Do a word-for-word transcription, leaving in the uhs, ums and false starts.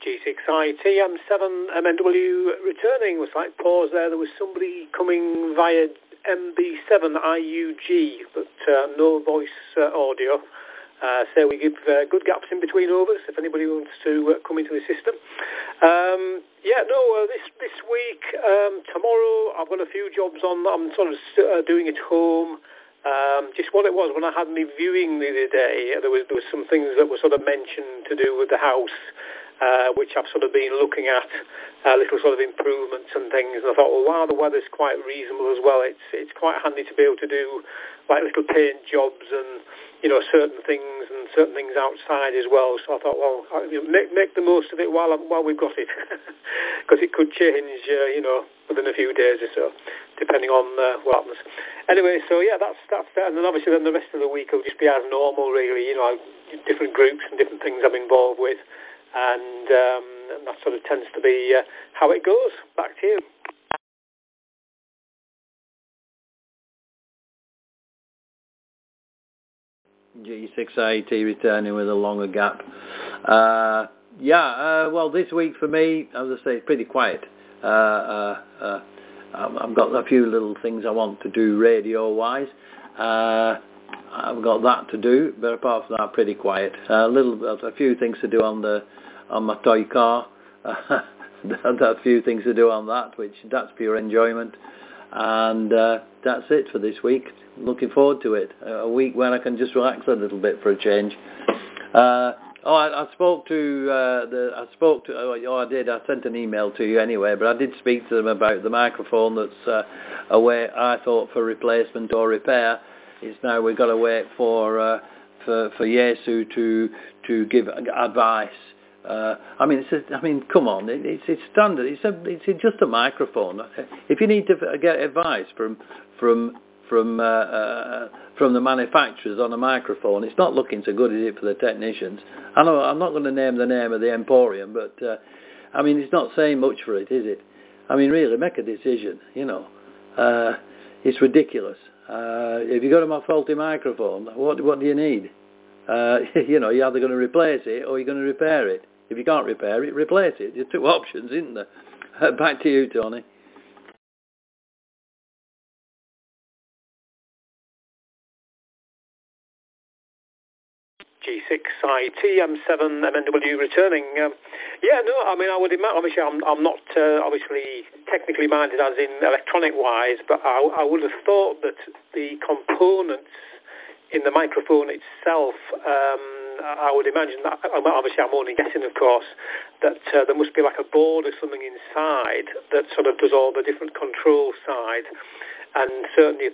G six I T M seven M N W returning. Was like pause there. There was somebody coming via M B seven I U G, but uh, no voice uh, audio. Uh, so we give uh, good gaps in between overs if anybody wants to uh, come into the system. Um, yeah, no, uh, this this week, um, tomorrow, I've got a few jobs on. I'm sort of uh, doing at home. Um, just what it was when I had my viewing the other day, there was there was some things that were sort of mentioned to do with the house, uh, which I've sort of been looking at, uh, little sort of improvements and things. And I thought, well, wow, the weather's quite reasonable as well. It's it's quite handy to be able to do like little paint jobs and, you know, certain things and certain things outside as well. So I thought, well, I, you know, make make the most of it while I'm, while we've got it, because it could change, uh, you know, within a few days or so, depending on uh, what happens. Anyway, so yeah, that's that's that. And then obviously then the rest of the week will just be as normal, really. You know, different groups and different things I'm involved with, and, um, and that sort of tends to be uh, how it goes. Back to you. G six I T returning with a longer gap. Uh, yeah, uh, well, this week for me, as I say, it's pretty quiet. Uh, uh, uh, I've got a few little things I want to do radio-wise. Uh, I've got that to do, but apart from that, pretty quiet. A little, a few things to do on the on my toy car. A few things to do on that, which that's pure enjoyment. And uh, that's it for this week. Looking forward to it. A week when I can just relax a little bit for a change. Uh, oh, I, I spoke to uh, the. I spoke to. Oh, I did. I sent an email to you anyway, but I did speak to them about the microphone that's uh, away. I thought for replacement or repair. It's now we've got to wait for uh, for for Yaesu to to give advice. Uh, I mean, it's a, I mean, come on, it, it's it's standard. It's a, it's just a microphone. If you need to get advice from from from uh, uh, from the manufacturers on a microphone, it's not looking so good, is it, for the technicians? I know I'm not going to name the name of the emporium, but uh, I mean, it's not saying much for it, is it? I mean, really, make a decision. You know, uh, it's ridiculous. Uh, if you got a faulty microphone, what what do you need? Uh, you know, you're either going to replace it or you're going to repair it. If you can't repair it, replace it. There's two options, isn't there? Back to you, Tony. G six I T M seven M N W returning. Um, yeah, no, I mean, I would imagine, obviously, I'm, I'm not uh, obviously technically minded as in electronic-wise, but I, I would have thought that the components in the microphone itself, um, I would imagine that, obviously I'm only guessing, of course, that uh, there must be like a board or something inside that sort of does all the different control side, and certainly if